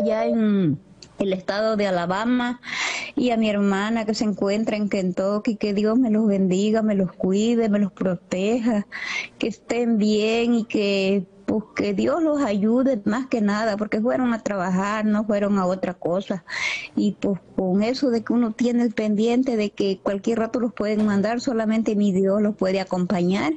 allá en el estado de Alabama, y a mi hermana que se encuentra en Kentucky, que Dios me los bendiga, me los cuide, me los proteja, que estén bien y que pues que Dios los ayude más que nada, porque fueron a trabajar, no fueron a otra cosa. Y pues con eso de que uno tiene el pendiente de que cualquier rato los pueden mandar, solamente mi Dios los puede acompañar.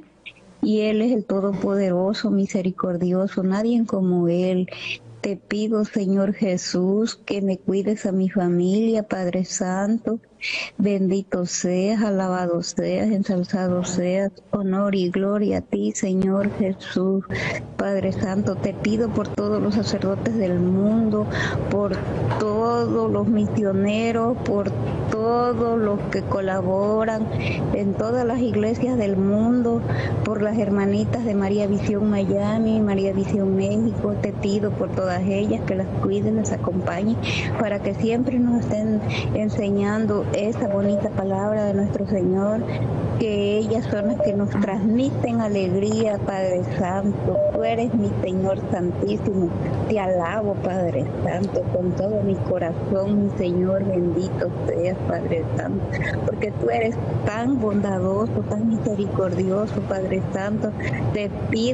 Y Él es el Todopoderoso, misericordioso, nadie como Él. Te pido, Señor Jesús, que me cuides a mi familia, Padre Santo. Bendito seas, alabado seas, ensalzado seas, honor y gloria a ti, Señor Jesús. Padre Santo, te pido por todos los sacerdotes del mundo, por todos los misioneros, por todos los que colaboran en todas las iglesias del mundo, por las hermanitas de María Visión Miami, María Visión México. Te pido por todas ellas que las cuiden, las acompañen, para que siempre nos estén enseñando esa bonita palabra de nuestro Señor, que ellas son las que nos transmiten alegría, Padre Santo. Tú eres mi Señor Santísimo. Te alabo, Padre Santo, con todo mi corazón, mi Señor, bendito seas, Padre Santo, porque tú eres tan bondadoso, tan misericordioso, Padre Santo. Te pido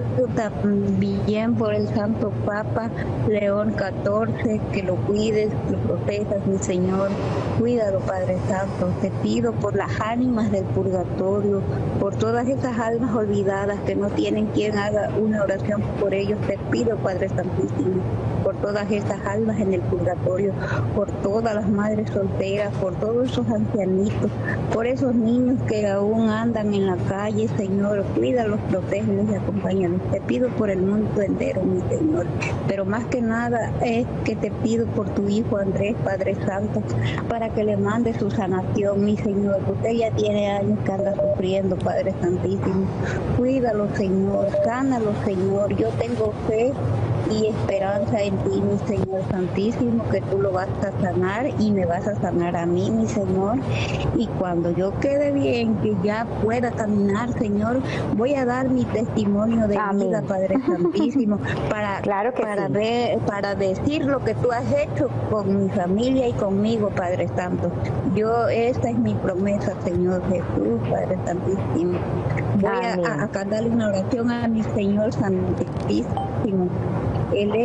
también por el Santo Papa León XIV, que lo cuides, lo protejas, mi Señor. Cuídalo, Padre Santo. Te pido por las ánimas del purgatorio, por todas esas almas olvidadas que no tienen quien haga una oración por ellos. Te pido, Padre Santísimo, por todas esas almas en el purgatorio, por todas las madres solteras, por todos esos ancianitos, por esos niños que aún andan en la calle, Señor. Cuídalos, protégelos y acompáñalos. Te pido por el mundo entero, mi Señor. Pero más que nada es que te pido por tu hijo Andrés, Padre Santo, para que le mande su sanación, mi Señor. Usted ya tiene años que anda sufriendo, Padre Santísimo. Cuídalo, Señor. Sánalo, Señor. Yo tengo fe y esperanza en ti, mi Señor Santísimo, que tú lo vas a sanar y me vas a sanar a mí, mi Señor. Y cuando yo quede bien, que ya pueda caminar, Señor, voy a dar mi testimonio de Amén. vida, Padre Santísimo, Claro que sí. para decir lo que tú has hecho con mi familia y conmigo, Padre Santo. Esta es mi promesa, Señor Jesús, Padre Santísimo. Voy a cantarle una oración a mi Señor Santísimo. Él